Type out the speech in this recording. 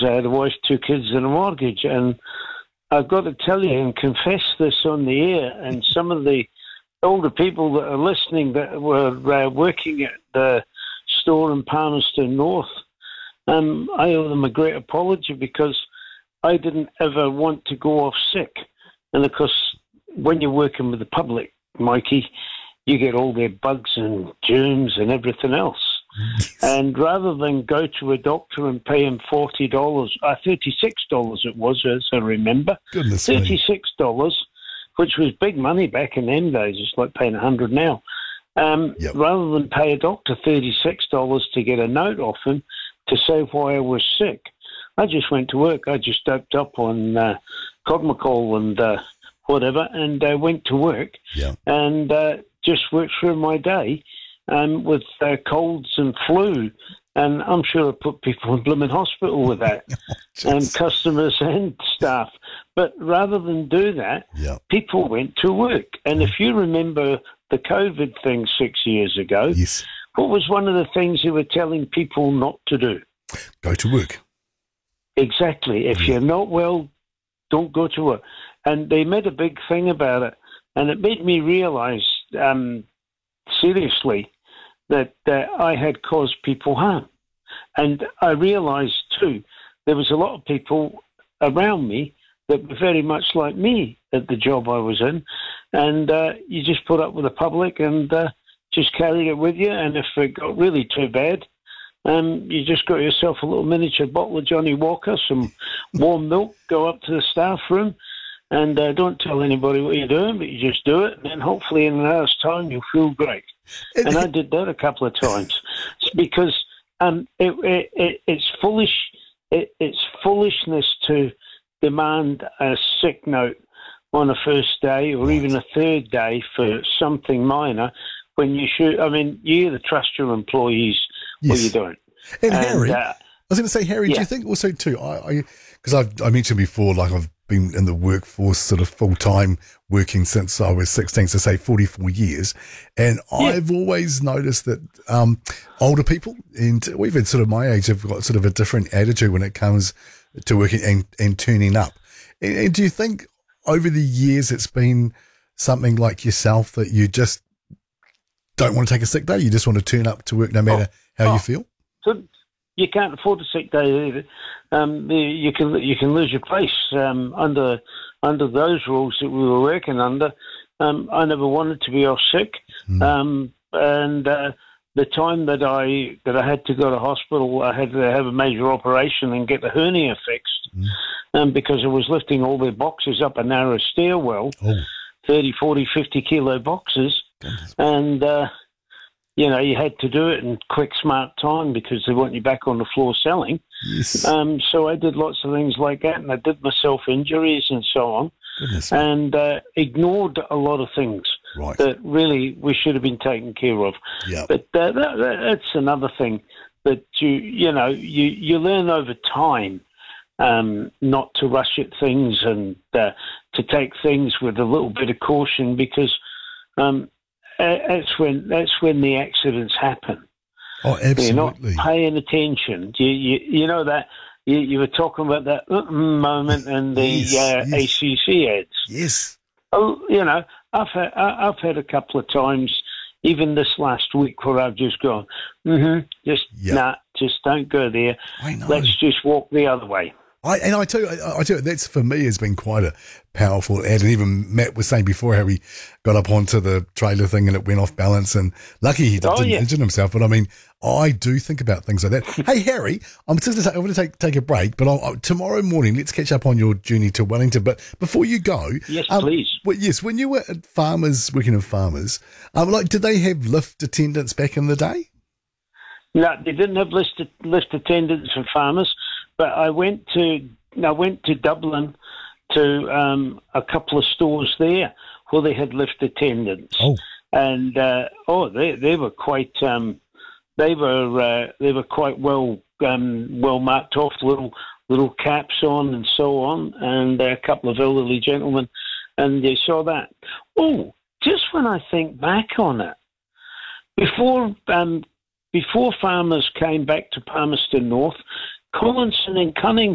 I had a wife, 2 kids, and a mortgage. And I've got to tell you and confess this on the air, and some of the older people that are listening that were working at the store in Palmerston North, I owe them a great apology because I didn't ever want to go off sick. And, of course, when you're working with the public, Mikey, you get all their bugs and germs and everything else. Yes. And rather than go to a doctor and pay him $40, $36 it was, as I remember. Goodness $36, which was big money back in them days. It's like paying $100 now. Rather than pay a doctor $36 to get a note off him to say why I was sick, I just went to work. I just doped up on Codmacol and whatever, and I went to work and just worked through my day with colds and flu. And I'm sure I put people in blooming hospital with that, and customers and staff. But rather than do that, people went to work. And if you remember the COVID thing 6 years ago, what was one of the things they were telling people not to do? Go to work. Exactly. If you're not well, don't go to work. And they made a big thing about it. And it made me realize, seriously, that I had caused people harm. And I realized, too, there was a lot of people around me that were very much like me at the job I was in. And you just put up with the public and just carried it with you. And if it got really too bad, you just got yourself a little miniature bottle of Johnny Walker, some warm milk, go up to the staff room, and don't tell anybody what you're doing, but you just do it, and then hopefully in an hour's time you'll feel great. And I did that a couple of times because it's foolish. It's foolishness to demand a sick note on a first day or even a third day for something minor when you should. I mean, you either trust your employees or you don't. And Harry, I was going to say, Harry, do you think also too? Because I mentioned before, like I've been in the workforce sort of full time working since I was 16, so say 44 years, and I've always noticed that older people and even sort of my age have got sort of a different attitude when it comes to working and turning up. And do you think over the years it's been something like yourself that you just don't want to take a sick day? You just want to turn up to work no matter how you feel? So you can't afford a sick day either. You can lose your place under those rules that we were working under. I never wanted to be off sick, and the time that I had to go to hospital, I had to have a major operation and get the hernia fixed, because I was lifting all the boxes up a narrow stairwell, 30, 40, 50 kilo boxes, and you had to do it in quick, smart time because they want you back on the floor selling. Yes. So I did lots of things like that, and I did myself injuries and so on, and ignored a lot of things that really we should have been taken care of. Yeah. But that's another thing that you learn over time not to rush at things and to take things with a little bit of caution because that's when the accidents happen. Oh, absolutely. You're not paying attention. You know that you were talking about that moment in the ACC ads. Yes. Oh, I've had a couple of times, even this last week, where I've just gone, just don't go there. I know. Let's just walk the other way. I tell you, that's for me has been quite a powerful ad. And even Matt was saying before how he got up onto the trailer thing and it went off balance. And lucky he didn't injure himself. But I mean, I do think about things like that. Hey, Harry, I'm going to take a break, but tomorrow morning, let's catch up on your journey to Wellington. But before you go, yes, please. When you were at Farmers, working at Farmers, did they have lift attendants back in the day? No, they didn't have lift attendants for Farmers. But I went to Dublin to a couple of stores there where they had lift attendants. Oh. And they were quite they were quite well marked off, little caps on and so on, and a couple of elderly gentlemen, and they saw that. Oh, just when I think back on it, before Farmers came back to Palmerston North, Collinson and Cunningham